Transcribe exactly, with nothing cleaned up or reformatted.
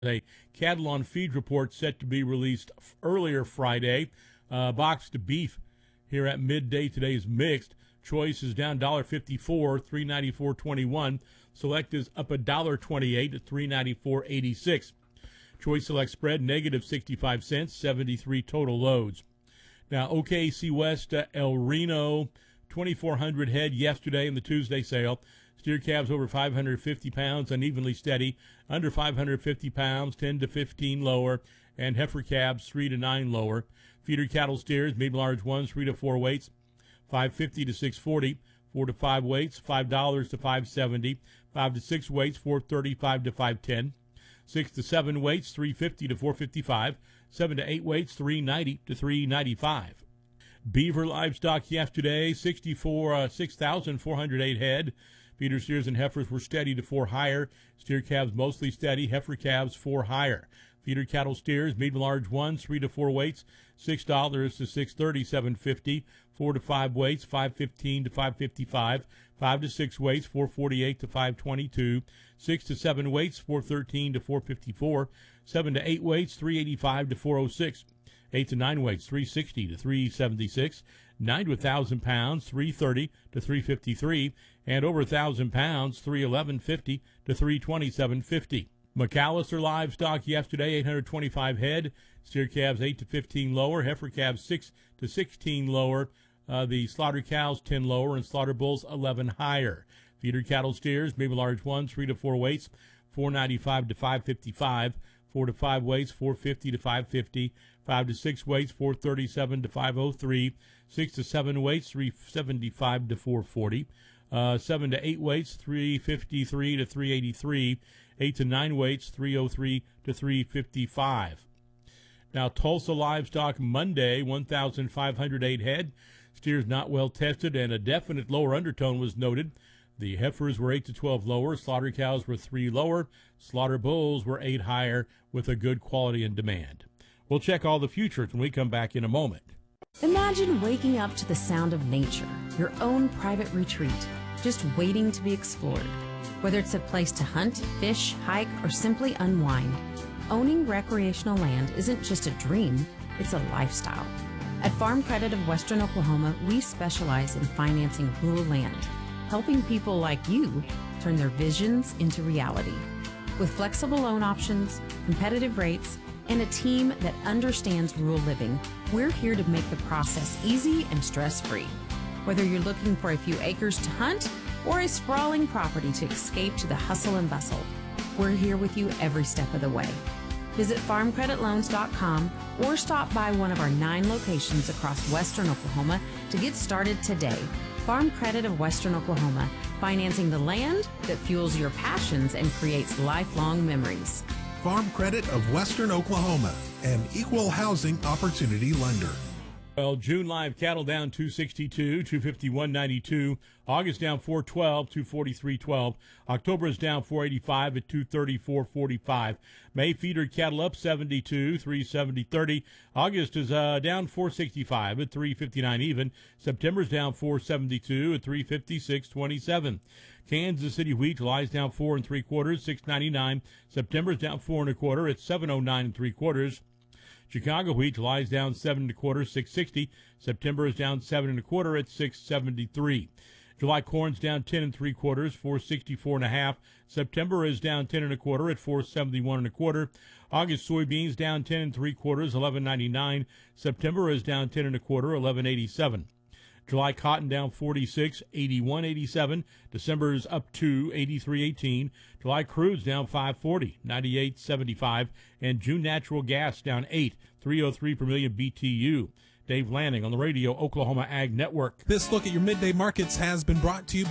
A cattle on feed report set to be released f- earlier Friday. Uh, boxed beef here at midday today is mixed. Choice is down one dollar fifty-four, three ninety-four twenty-one. Select is up one dollar twenty-eight at three ninety-four eighty-six. Choice Select spread negative sixty-five cents, seventy-three total loads. Now O K C West uh, El Reno, twenty-four hundred head yesterday in the Tuesday sale. Steer calves over five hundred fifty pounds, unevenly steady. Under five hundred fifty pounds, ten to fifteen lower. And heifer calves, three to nine lower. Feeder cattle steers, medium large ones, three to four weights, five fifty to six forty. four to five weights, five dollars to five seventy. five to six weights, four thirty-five to five ten. six to seven weights, three fifty to four fifty-five. seven to eight weights, three ninety to three ninety-five. Beaver livestock yesterday, sixty-four, uh, six thousand four hundred eight head. Feeder steers and heifers were steady to four higher. Steer calves mostly steady. Heifer calves four higher. Feeder cattle steers, medium large ones, three to four weights, six dollars to six thirty, seven fifty. Four to five weights, five fifteen to five fifty-five. Five to six weights, four forty-eight to five twenty-two. Six to seven weights, four thirteen to four fifty-four. Seven to eight weights, three eighty-five to four oh six. Eight to nine weights, three sixty to three seventy-six. Nine to a thousand pounds, three thirty to three fifty-three, and over a thousand pounds, three eleven fifty to three twenty-seven fifty. McAllister livestock yesterday, eight hundred twenty-five head. Steer calves eight to fifteen lower. Heifer calves six to sixteen lower. Uh, the slaughter cows ten lower, and slaughter bulls eleven higher. Feeder cattle steers, maybe large ones, three to four weights, four ninety-five to five fifty-five. Four to five weights, four fifty to five fifty. Five to six weights, four thirty-seven to five oh three. Six to seven weights, three seventy-five to four forty. Uh, seven to eight weights, three fifty-three to three eighty-three. Eight to nine weights, three oh three to three fifty-five. Now Tulsa livestock Monday, one thousand five hundred eight head. Steers not well tested, and a definite lower undertone was noted. The heifers were eight to twelve lower. Slaughter cows were three lower. Slaughter bulls were eight higher, with a good quality and demand. We'll check all the futures when we come back in a moment. Imagine waking up to the sound of nature, your own private retreat, just waiting to be explored. Whether it's a place to hunt, fish, hike, or simply unwind, owning recreational land isn't just a dream, it's a lifestyle. At Farm Credit of Western Oklahoma, we specialize in financing rural land, helping people like you turn their visions into reality. With flexible loan options, competitive rates, and a team that understands rural living, we're here to make the process easy and stress-free. Whether you're looking for a few acres to hunt or a sprawling property to escape to the hustle and bustle, we're here with you every step of the way. Visit farm credit loans dot com or stop by one of our nine locations across Western Oklahoma to get started today. Farm Credit of Western Oklahoma, financing the land that fuels your passions and creates lifelong memories. Farm Credit of Western Oklahoma, an equal housing opportunity lender. Well, June live cattle down two sixty-two, two fifty-one ninety-two. August down four twelve, two forty-three twelve. October is down four eighty-five at two thirty-four forty-five. May feeder cattle up seventy-two, three seventy thirty. August is uh, down four sixty-five at three fifty-nine even. September's down four seventy-two at three fifty-six twenty-seven. Kansas City wheat July's down four and three quarters, six ninety-nine. September's down four and a quarter at seven oh nine and three quarters. Chicago wheat July's down seven and a quarter, six sixty. September is down seven and a quarter at six seventy-three. July corn's down ten and three quarters, four sixty-four and a half. September is down ten and a quarter at four seventy-one and a quarter. August soybeans down ten and three quarters, eleven ninety-nine. September is down ten and a quarter, eleven eighty-seven. July cotton down forty-six, eighty-one eighty-seven. December is up two, eighty-three eighteen. July crude's down five forty, ninety-eight seventy-five. And June natural gas down eight, three oh three per million B T U. Dave Lanning on the radio Oklahoma Ag Network. This look at your midday markets has been brought to you